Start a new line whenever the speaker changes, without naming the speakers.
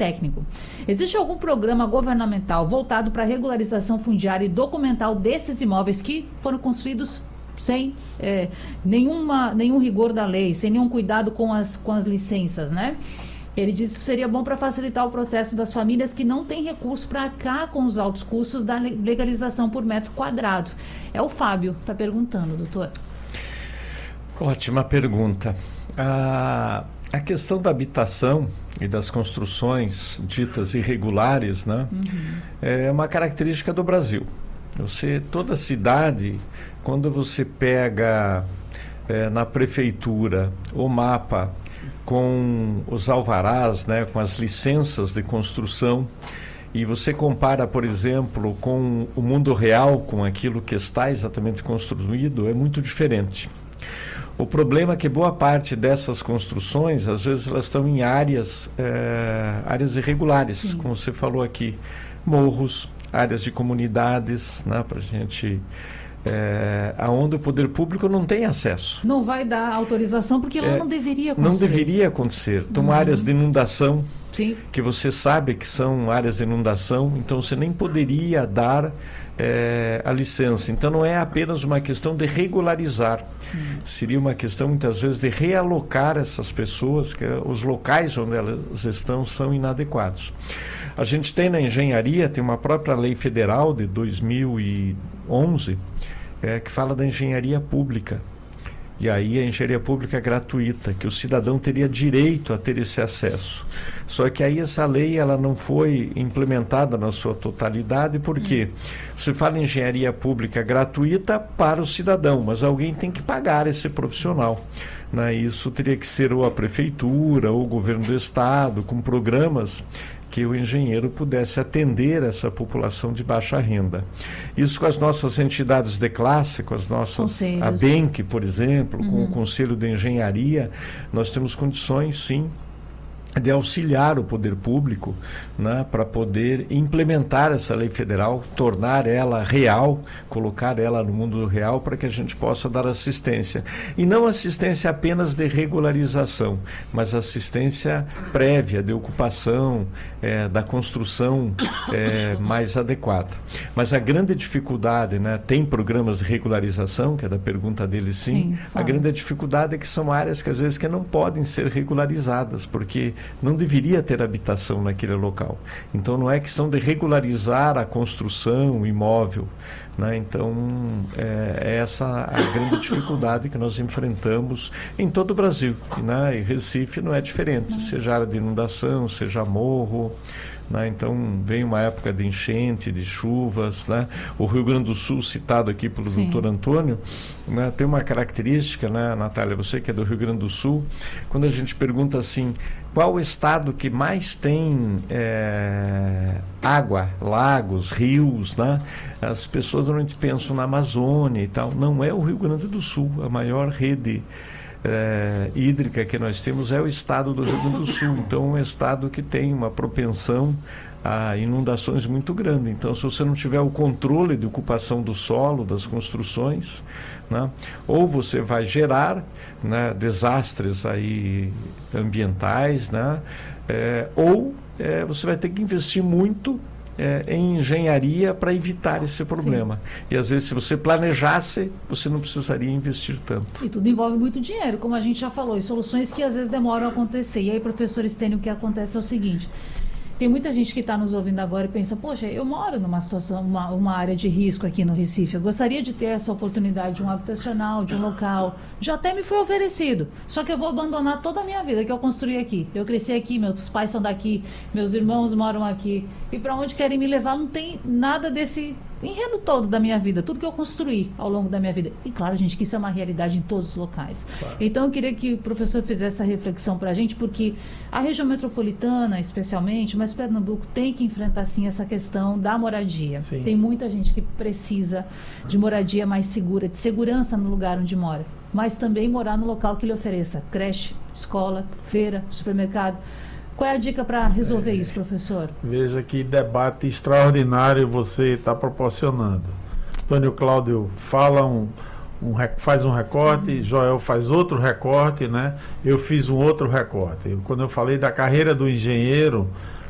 técnico. Existe algum programa governamental voltado para a regularização fundiária e documental desses imóveis que foram construídos sem nenhum rigor da lei, sem nenhum cuidado com as licenças, né? Ele disse que seria bom para facilitar o processo das famílias que não têm recurso para arcar com os altos custos da legalização por metro quadrado. É o Fábio, está perguntando, doutor.
Ótima pergunta. A questão da habitação e das construções ditas irregulares, né, é uma característica do Brasil. Toda cidade, quando você pega na prefeitura o mapa com os alvarás, né, com as licenças de construção, e você compara, por exemplo, com o mundo real, com aquilo que está exatamente construído, é muito diferente. O problema é que boa parte dessas construções, às vezes, elas estão em áreas irregulares, sim, como você falou aqui, morros, áreas de comunidades, né, para a gente... aonde o poder público não tem acesso.
Não vai dar autorização porque lá não deveria acontecer.
Não deveria acontecer. Então, áreas de inundação,
sim,
que você sabe que são áreas de inundação, então você nem poderia dar a licença. Então, não é apenas uma questão de regularizar. Seria uma questão, muitas vezes, de realocar essas pessoas, que os locais onde elas estão são inadequados. A gente tem na engenharia, tem uma própria lei federal de 2011, que fala da engenharia pública. E aí a engenharia pública é gratuita, que o cidadão teria direito a ter esse acesso. Só que aí essa lei ela não foi implementada na sua totalidade, porque você fala em engenharia pública gratuita para o cidadão, mas alguém tem que pagar esse profissional. Né? Isso teria que ser ou a prefeitura ou o governo do estado, com programas que o engenheiro pudesse atender essa população de baixa renda. Isso com as nossas entidades de classe, com as nossas...
Conselhos.
A BENC, por exemplo, com o Conselho de Engenharia, nós temos condições, sim, de auxiliar o poder público, né, para poder implementar essa lei federal, tornar ela real, colocar ela no mundo real para que a gente possa dar assistência. E não assistência apenas de regularização, mas assistência prévia de ocupação, da construção mais adequada. Mas a grande dificuldade, né, tem programas de regularização, que é da pergunta dele, sim. A grande dificuldade é que são áreas que às vezes que não podem ser regularizadas, porque não deveria ter habitação naquele local. Então não é questão de regularizar a construção, o imóvel, né? Então essa a grande dificuldade que nós enfrentamos em todo o Brasil, né? E Recife não é diferente, seja área de inundação, seja morro, né? Então vem uma época de enchente, de chuvas, né? O Rio Grande do Sul, citado aqui pelo doutor Antônio, né? Tem uma característica, né, Natália, você que é do Rio Grande do Sul, quando a gente pergunta assim, qual o estado que mais tem água, lagos, rios, né? As pessoas normalmente pensam na Amazônia e tal. Não é o Rio Grande do Sul. A maior rede hídrica que nós temos é o estado do Rio Grande do Sul. Então, é um estado que tem uma propensão a inundações muito grande. Então, se você não tiver o controle de ocupação do solo, das construções, né, ou você vai gerar, né, desastres aí ambientais, né, ou você vai ter que investir muito em engenharia para evitar esse problema. Sim. E às vezes, se você planejasse, você não precisaria investir tanto.
E tudo envolve muito dinheiro, como a gente já falou, e soluções que às vezes demoram a acontecer. E aí, professor Estênio, o que acontece é o seguinte: tem muita gente que está nos ouvindo agora e pensa, poxa, eu moro numa situação, uma área de risco aqui no Recife, eu gostaria de ter essa oportunidade de um habitacional, de um local, já até me foi oferecido, só que eu vou abandonar toda a minha vida que eu construí aqui, eu cresci aqui, meus pais são daqui, meus irmãos moram aqui, e para onde querem me levar não tem nada desse enredo todo da minha vida, tudo que eu construí ao longo da minha vida. E claro, gente, que isso é uma realidade em todos os locais. Claro. Então eu queria que o professor fizesse essa reflexão para a gente, porque a região metropolitana, especialmente, mas Pernambuco tem que enfrentar sim essa questão da moradia. Sim. Tem muita gente que precisa de moradia mais segura, de segurança no lugar onde mora, mas também morar no local que lhe ofereça creche, escola, feira, supermercado. Qual é a dica para resolver isso, professor?
Veja que debate extraordinário você está proporcionando. Antônio Cláudio fala faz um recorte, Joel faz outro recorte, né? Eu fiz um outro recorte. Quando eu falei da carreira do engenheiro,